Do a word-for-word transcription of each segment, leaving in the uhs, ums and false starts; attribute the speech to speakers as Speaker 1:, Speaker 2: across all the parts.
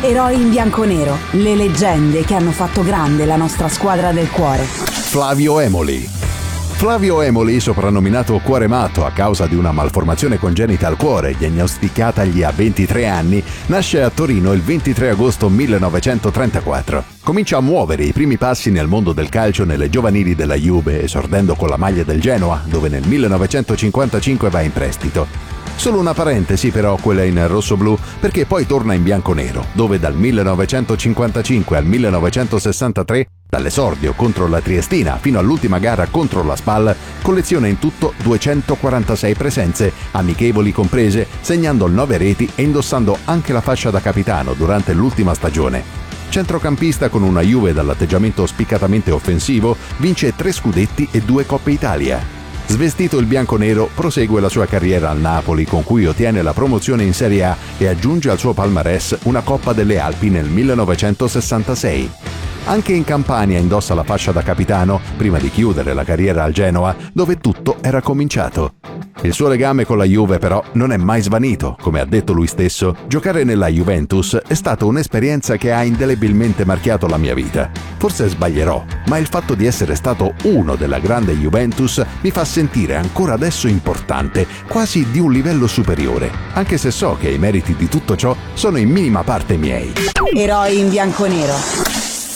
Speaker 1: Eroi in bianconero, le leggende che hanno fatto grande la nostra squadra del cuore.
Speaker 2: Flavio Emoli. Flavio Emoli, soprannominato Cuore Matto a causa di una malformazione congenita al cuore diagnosticatagli a ventitré anni, nasce a Torino il ventitré agosto millenovecentotrentaquattro. Comincia a muovere i primi passi nel mondo del calcio nelle giovanili della Juve, esordendo con la maglia del Genoa, dove nel millenovecentocinquantacinque va in prestito. Solo una parentesi però quella in rossoblù, perché poi torna in bianconero, dove dal millenovecentocinquantacinque al millenovecentosessantatré, dall'esordio contro la Triestina fino all'ultima gara contro la Spal, colleziona in tutto duecentoquarantasei presenze, amichevoli comprese, segnando nove reti e indossando anche la fascia da capitano durante l'ultima stagione. Centrocampista con una Juve dall'atteggiamento spiccatamente offensivo, vince tre scudetti e due Coppe Italia. Svestito il bianconero, prosegue la sua carriera al Napoli, con cui ottiene la promozione in Serie A e aggiunge al suo palmarès una Coppa delle Alpi nel millenovecentosessantasei. Anche in Campania indossa la fascia da capitano, prima di chiudere la carriera al Genoa, dove tutto era cominciato. Il suo legame con la Juve però non è mai svanito, come ha detto lui stesso. Giocare nella Juventus è stata un'esperienza che ha indelebilmente marchiato la mia vita. Forse sbaglierò, ma il fatto di essere stato uno della grande Juventus mi fa sentire ancora adesso importante, quasi di un livello superiore, anche se so che i meriti di tutto ciò sono in minima parte miei.
Speaker 1: Eroi in bianconero.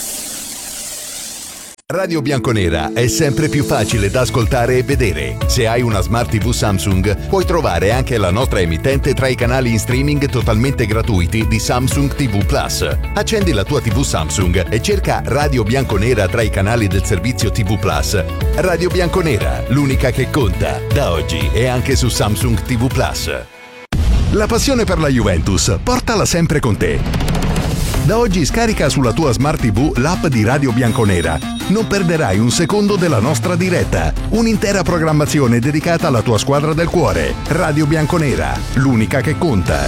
Speaker 2: Radio Bianconera è sempre più facile da ascoltare e vedere. Se hai una Smart tivù Samsung, puoi trovare anche la nostra emittente tra i canali in streaming totalmente gratuiti di Samsung ti vu Plus. Accendi la tua tivù Samsung e cerca Radio Bianconera tra i canali del servizio ti vu Plus. Radio Bianconera, l'unica che conta, da oggi e anche su Samsung ti vu Plus. La passione per la Juventus, portala sempre con te. Da oggi scarica sulla tua Smart tivù l'app di Radio Bianconera. Non perderai un secondo della nostra diretta. Un'intera programmazione dedicata alla tua squadra del cuore. Radio Bianconera, l'unica che conta.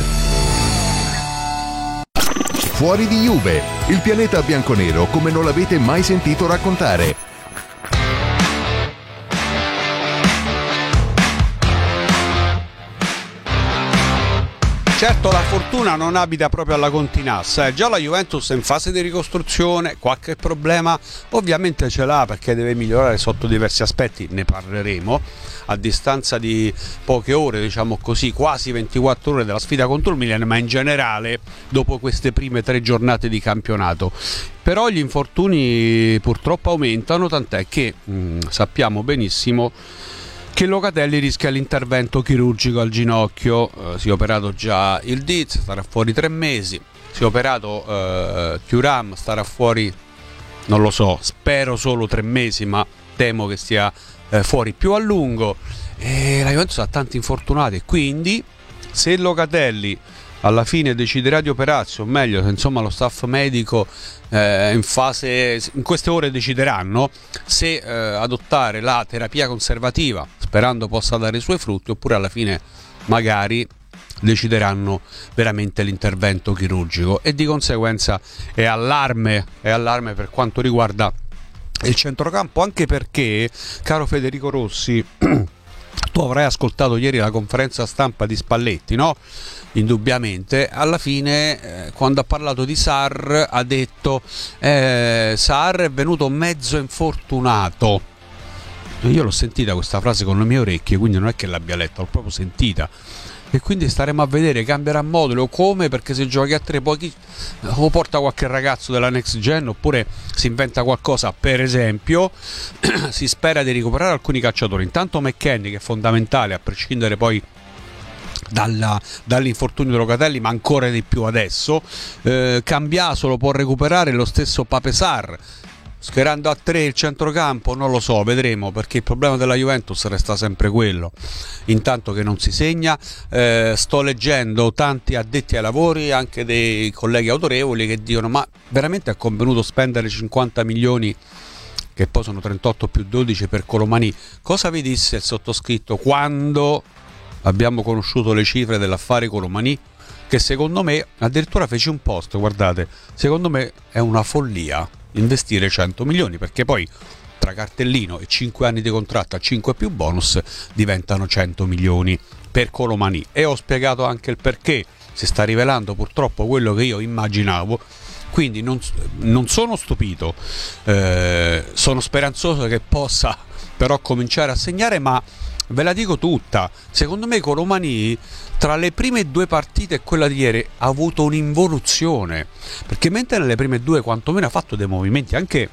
Speaker 2: Fuori di Juve, il pianeta bianconero come non l'avete mai sentito raccontare.
Speaker 3: Certo, la fortuna non abita proprio alla Continassa, eh. Già la Juventus è in fase di ricostruzione, qualche problema ovviamente ce l'ha perché deve migliorare sotto diversi aspetti, ne parleremo a distanza di poche ore, diciamo così, quasi ventiquattro ore dalla sfida contro il Milan, ma in generale dopo queste prime tre giornate di campionato. Però gli infortuni purtroppo aumentano, tant'è che mh, sappiamo benissimo che Locatelli rischia l'intervento chirurgico al ginocchio. Eh, si è operato già il Diz, starà fuori tre mesi, si è operato eh, Thuram, starà fuori, non lo so, spero solo tre mesi, ma temo che stia eh, fuori più a lungo, e la Juventus ha tanti infortunati, quindi se Locatelli alla fine deciderà di operarsi, o meglio, se insomma lo staff medico eh, in fase in queste ore decideranno se eh, adottare la terapia conservativa, sperando possa dare i suoi frutti, oppure alla fine magari decideranno veramente l'intervento chirurgico, e di conseguenza è allarme, è allarme per quanto riguarda il centrocampo, anche perché, caro Federico Rossi, tu avrai ascoltato ieri la conferenza stampa di Spalletti, no? Indubbiamente, alla fine eh, quando ha parlato di Sarr ha detto eh, Sarr è venuto mezzo infortunato. Io l'ho sentita questa frase con le mie orecchie, quindi non è che l'abbia letta, l'ho proprio sentita, e quindi staremo a vedere, cambierà modulo come, perché se giochi a tre poi chi, o porta qualche ragazzo della next gen oppure si inventa qualcosa. Per esempio si spera di recuperare alcuni calciatori, intanto McKennie, che è fondamentale a prescindere poi Dalla, dall'infortunio di Locatelli, ma ancora di più adesso. eh, Cambiaso lo può recuperare, lo stesso Pape Sarr. Schierando a tre il centrocampo non lo so, vedremo, perché il problema della Juventus resta sempre quello, intanto che non si segna. eh, sto leggendo tanti addetti ai lavori, anche dei colleghi autorevoli, che dicono ma veramente è convenuto spendere cinquanta milioni, che poi sono trentotto più dodici per Colomani. Cosa vi disse il sottoscritto quando abbiamo conosciuto le cifre dell'affare Colomani? Che secondo me, addirittura fece un post, guardate, secondo me è una follia investire cento milioni, perché poi tra cartellino e cinque anni di contratto a cinque più bonus diventano cento milioni per Colomani. E ho spiegato anche il perché, si sta rivelando purtroppo quello che io immaginavo. Quindi non, non sono stupito, eh, sono speranzoso che possa però cominciare a segnare, ma ve la dico tutta, secondo me Colomani tra le prime due partite e quella di ieri ha avuto un'involuzione, perché mentre nelle prime due quantomeno ha fatto dei movimenti anche,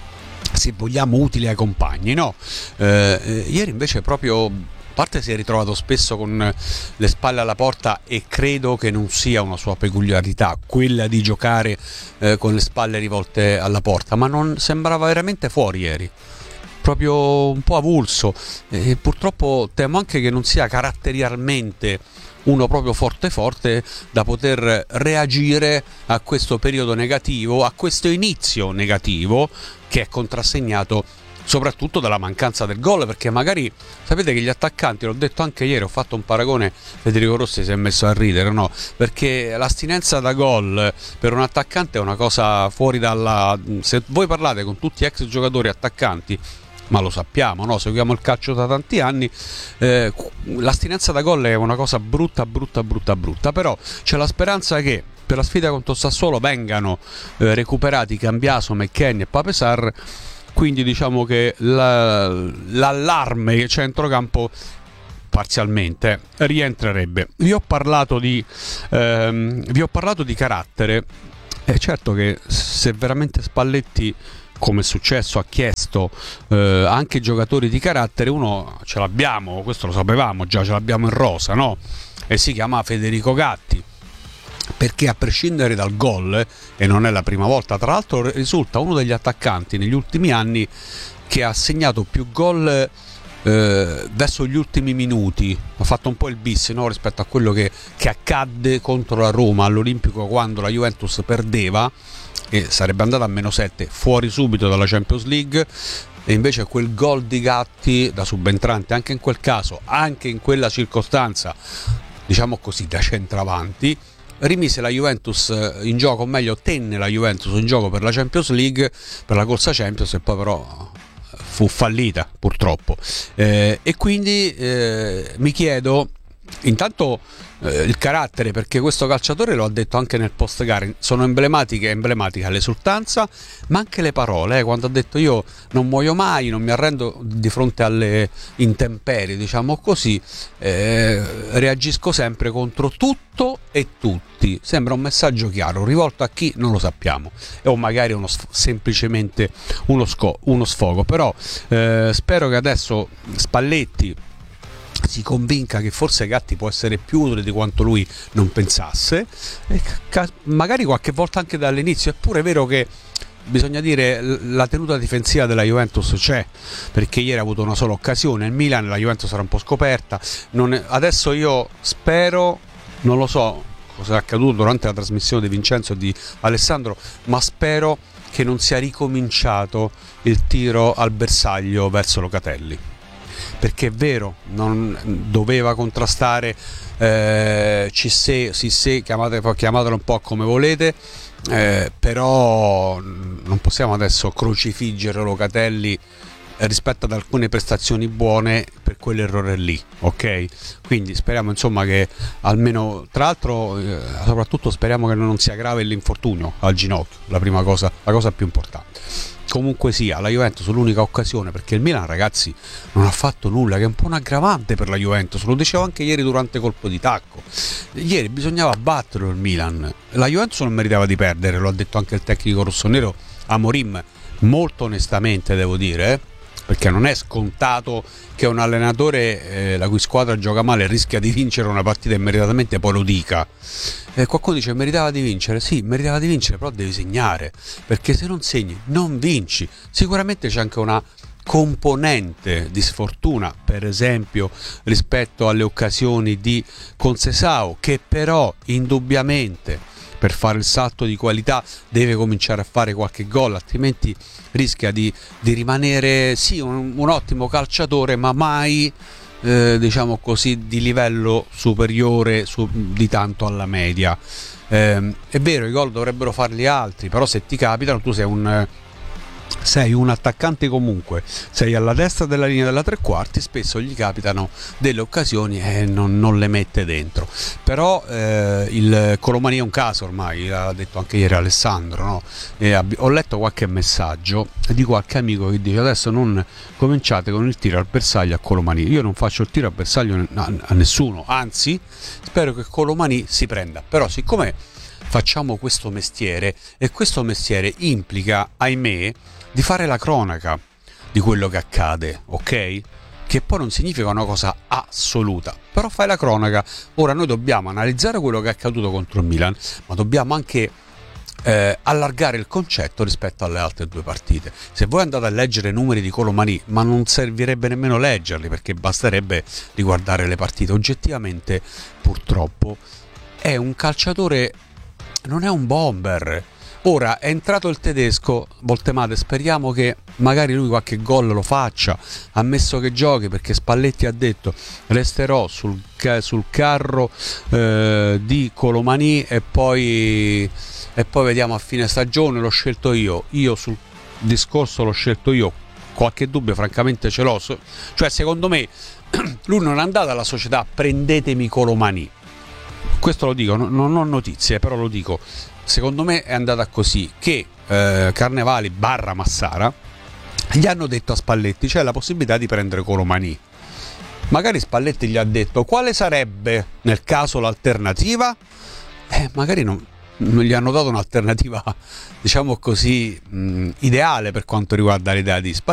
Speaker 3: se vogliamo, utili ai compagni, no? Eh, eh, ieri invece proprio, a parte si è ritrovato spesso con le spalle alla porta, e credo che non sia una sua peculiarità quella di giocare eh, con le spalle rivolte alla porta, ma non sembrava veramente fuori ieri, proprio un po' avulso, e purtroppo temo anche che non sia caratterialmente uno proprio forte forte da poter reagire a questo periodo negativo, a questo inizio negativo che è contrassegnato soprattutto dalla mancanza del gol, perché magari sapete che gli attaccanti, l'ho detto anche ieri, ho fatto un paragone, Federico Rossi si è messo a ridere, no? Perché l'astinenza da gol per un attaccante è una cosa fuori dalla... Se voi parlate con tutti ex giocatori attaccanti, ma lo sappiamo, no? Seguiamo il calcio da tanti anni, eh, l'astinenza da gol è una cosa brutta, brutta, brutta, brutta, però c'è la speranza che per la sfida contro il Sassuolo vengano eh, recuperati Cambiaso, McKennie e Pape Sarr. Quindi diciamo che la, l'allarme centrocampo parzialmente rientrerebbe. Vi ho parlato di, ehm, vi ho parlato di carattere. È certo che se veramente Spalletti, come è successo, ha chiesto eh, anche giocatori di carattere, uno ce l'abbiamo, questo lo sapevamo già, ce l'abbiamo in rosa, no? E si chiama Federico Gatti. Perché a prescindere dal gol, e non è la prima volta, tra l'altro risulta uno degli attaccanti negli ultimi anni che ha segnato più gol eh, verso gli ultimi minuti, ha fatto un po' il bis, no? Rispetto a quello che, che accadde contro la Roma all'Olimpico, quando la Juventus perdeva e sarebbe andata a meno sette, fuori subito dalla Champions League. E invece quel gol di Gatti da subentrante, anche in quel caso, anche in quella circostanza, diciamo così, da centravanti, rimise la Juventus in gioco, o meglio tenne la Juventus in gioco per la Champions League, per la corsa Champions, e poi però fu fallita purtroppo, eh, e quindi eh, mi chiedo intanto eh, il carattere, perché questo calciatore, lo ha detto anche nel post gara, sono emblematiche, emblematica l'esultanza, ma anche le parole, eh, quando ha detto io non muoio mai, non mi arrendo di fronte alle intemperie, diciamo così, eh, reagisco sempre contro tutto e tutti. Sembra un messaggio chiaro, rivolto a chi non lo sappiamo, o magari uno, semplicemente uno, sco- uno sfogo, però eh, spero che adesso Spalletti si convinca che forse Gatti può essere più utile di quanto lui non pensasse, e ca- magari qualche volta anche dall'inizio. È pure vero che bisogna dire la tenuta difensiva della Juventus c'è, perché ieri ha avuto una sola occasione il Milan, la Juventus sarà un po' scoperta, non è... adesso io spero, non lo so cosa è accaduto durante la trasmissione di Vincenzo e di Alessandro, ma spero che non sia ricominciato il tiro al bersaglio verso Locatelli, perché è vero, non doveva contrastare eh, Cissé, Cissé, chiamate, chiamatelo un po' come volete, eh, però non possiamo adesso crocifiggere Locatelli rispetto ad alcune prestazioni buone per quell'errore lì, ok? Quindi speriamo insomma che almeno, tra l'altro eh, soprattutto speriamo che non sia grave l'infortunio al ginocchio, la prima cosa, la cosa più importante. Comunque sia, la Juventus l'unica occasione, perché il Milan, ragazzi, non ha fatto nulla, che è un po' un aggravante per la Juventus, lo dicevo anche ieri durante colpo di tacco. Ieri bisognava batterlo il Milan, la Juventus non meritava di perdere, lo ha detto anche il tecnico rossonero Amorim, molto onestamente devo dire, eh? Perché non è scontato che un allenatore eh, la cui squadra gioca male rischia di vincere una partita e meritatamente poi lo dica. E qualcuno dice meritava di vincere, sì, meritava di vincere, però devi segnare, perché se non segni non vinci. Sicuramente c'è anche una componente di sfortuna, per esempio rispetto alle occasioni di Conceição, che però indubbiamente per fare il salto di qualità deve cominciare a fare qualche gol, altrimenti rischia di, di rimanere sì un, un ottimo calciatore, ma mai eh, diciamo così di livello superiore su, di tanto alla media. Eh, è vero, i gol dovrebbero farli altri, però se ti capitano, tu sei un sei un attaccante comunque, sei alla destra della linea della tre quarti, spesso gli capitano delle occasioni e non, non le mette dentro. Però eh, il Colomani è un caso ormai, l'ha detto anche ieri Alessandro, no? E ab- ho letto qualche messaggio di qualche amico che dice adesso non cominciate con il tiro al bersaglio a Colomani. Io non faccio il tiro al bersaglio a, a nessuno, anzi spero che Colomani si prenda, però siccome facciamo questo mestiere e questo mestiere implica, ahimè, di fare la cronaca di quello che accade, ok? Che poi non significa una cosa assoluta, però fai la cronaca. Ora noi dobbiamo analizzare quello che è accaduto contro il Milan, ma dobbiamo anche eh, allargare il concetto rispetto alle altre due partite. Se voi andate a leggere i numeri di Colomani, ma non servirebbe nemmeno leggerli, perché basterebbe riguardare le partite. Oggettivamente, purtroppo, è un calciatore, non è un bomber. Ora è entrato il tedesco Voltemade, speriamo che magari lui qualche gol lo faccia, ammesso che giochi, perché Spalletti ha detto resterò sul, sul carro eh, di Colomani e poi, e poi vediamo a fine stagione, l'ho scelto io, io sul discorso l'ho scelto io, qualche dubbio francamente ce l'ho, cioè secondo me lui non è andato alla società prendetemi Colomani, questo lo dico, non ho notizie però lo dico. Secondo me è andata così, che eh, Carnevali barra Massara gli hanno detto a Spalletti c'è la possibilità di prendere Colomani. Magari Spalletti gli ha detto quale sarebbe nel caso l'alternativa? Eh, magari non, non gli hanno dato un'alternativa, diciamo così, mh, ideale per quanto riguarda l'idea di Spalletti.